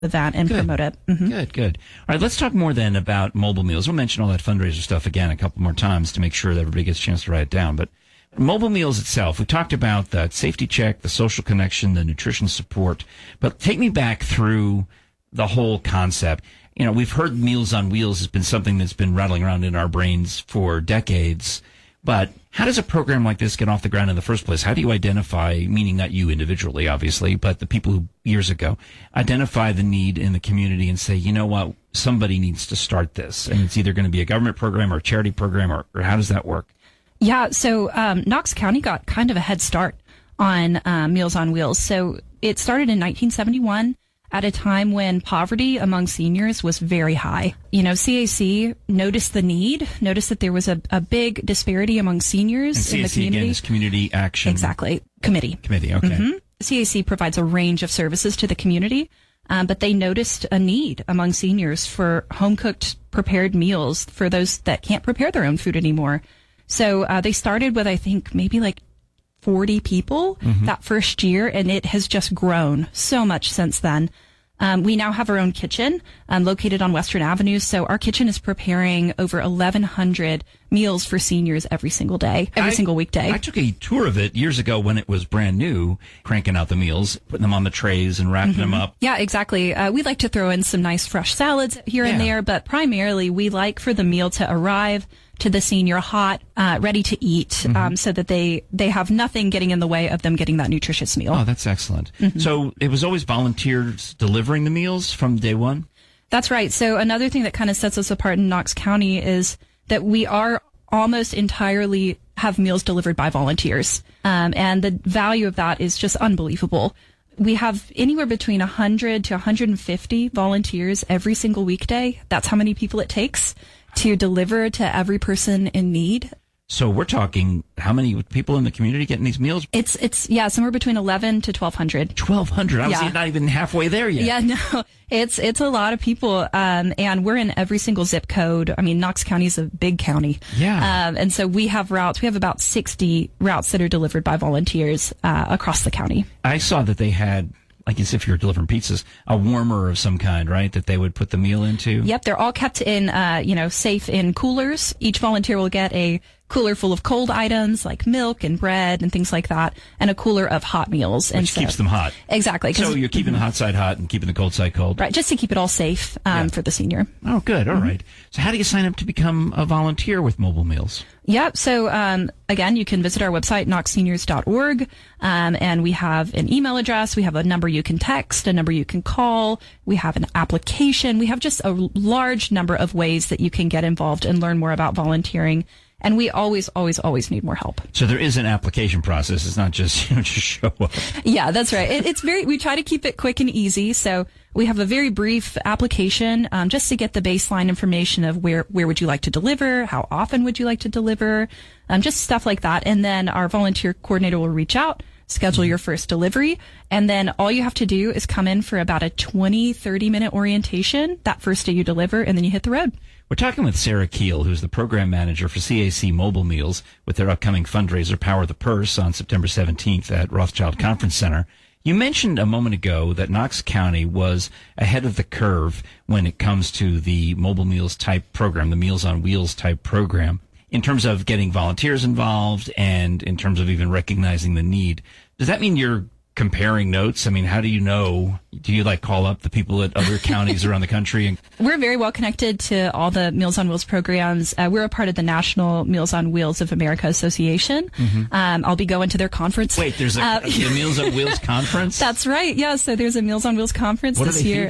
event and promote it. Good. All right, let's talk more then about mobile meals. We'll mention all that fundraiser stuff again a couple more times to make sure that everybody gets a chance to write it down. But mobile meals itself, we talked about the safety check, the social connection, the nutrition support. But take me back through the whole concept. You know, we've heard Meals on Wheels has been something that's been rattling around in our brains for decades. But how does a program like this get off the ground in the first place? How do you identify, meaning not you individually, obviously, but the people who years ago identify the need in the community and say, you know what, somebody needs to start this? And it's either going to be a government program or a charity program, or how does that work? Yeah, so Knox County got kind of a head start on Meals on Wheels. So it started in 1971. At a time when poverty among seniors was very high. You know, CAC noticed the need, noticed that there was a big disparity among seniors in the community. Again, is Community Action. Exactly. Committee, okay. CAC provides a range of services to the community, but they noticed a need among seniors for home-cooked prepared meals for those that can't prepare their own food anymore. So they started with, I think, maybe like 40 people that first year, and it has just grown so much since then. We now have our own kitchen located on Western Avenue, so our kitchen is preparing over 1,100 meals for seniors every single day, every single weekday. I took a tour of it years ago when it was brand new, cranking out the meals, putting them on the trays and wrapping them up. Yeah, exactly. We like to throw in some nice fresh salads here and there, but primarily we like for the meal to arrive to the senior hot, ready to eat, so that they have nothing getting in the way of them getting that nutritious meal. Oh, that's excellent. So it was always volunteers delivering the meals from day one? That's right. So another thing that kind of sets us apart in Knox County is that we are almost entirely have meals delivered by volunteers. And the value of that is just unbelievable. We have anywhere between 100 to 150 volunteers every single weekday. That's how many people it takes to deliver to every person in need. So we're talking how many people in the community getting these meals? It's somewhere between 11 to 1,200. 1,200. I was not even halfway there yet. Yeah, no, it's a lot of people. And we're in every single zip code. I mean, Knox County is a big county. Yeah. And so we have routes. We have about 60 routes that are delivered by volunteers, across the county. I saw that they had, like as if you're delivering pizzas, a warmer of some kind, right? That they would put the meal into? Yep. They're all kept in, safe in coolers. Each volunteer will get a cooler full of cold items like milk and bread and things like that, and a cooler of hot meals. Which keeps them hot. Exactly. So you're keeping the hot side hot and keeping the cold side cold. Right. Just to keep it all safe, for the senior. Oh, good. All right. So how do you sign up to become a volunteer with Mobile Meals? Yep. So, again, you can visit our website, knoxseniors.org. And we have an email address. We have a number you can text, a number you can call. We have an application. We have just a large number of ways that you can get involved and learn more about volunteering. And we always, always, always need more help. So there is an application process. It's not just, just show up. Yeah, that's right. We try to keep it quick and easy. So we have a very brief application, just to get the baseline information of where would you like to deliver? How often would you like to deliver? Just stuff like that. And then our volunteer coordinator will reach out, schedule your first delivery. And then all you have to do is come in for about a 30 minute orientation that first day you deliver, and then you hit the road. We're talking with Sarah Keel, who's the program manager for CAC Mobile Meals with their upcoming fundraiser, Power the Purse, on September 17th at Rothschild Conference Center. You mentioned a moment ago that Knox County was ahead of the curve when it comes to the Mobile Meals type program, the Meals on Wheels type program, in terms of getting volunteers involved and in terms of even recognizing the need. Does that mean you're comparing notes? I mean, how do you know? Do you call up the people at other counties around the country? We're very well connected to all the Meals on Wheels programs. We're a part of the National Meals on Wheels of America Association. I'll be going to their conference. Wait, there's a Meals on Wheels conference? That's right. Yeah. So there's a Meals on Wheels conference this year.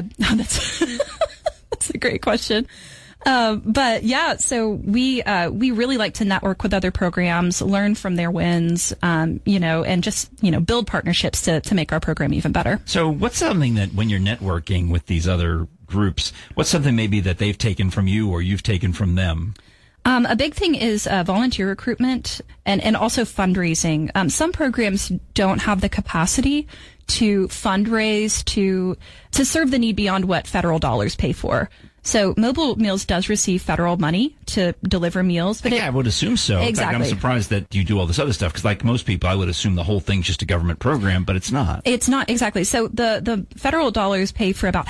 That's a great question. But yeah, so we really like to network with other programs, learn from their wins, and just, build partnerships to make our program even better. So what's something that when you're networking with these other groups, what's something maybe that they've taken from you or you've taken from them? A big thing is volunteer recruitment and also fundraising. Some programs don't have the capacity to fundraise, to serve the need beyond what federal dollars pay for. So Mobile Meals does receive federal money to deliver meals. But I would assume so. Exactly. In fact, I'm surprised that you do all this other stuff, because like most people, I would assume the whole thing's just a government program, but it's not. It's not, exactly. So the federal dollars pay for about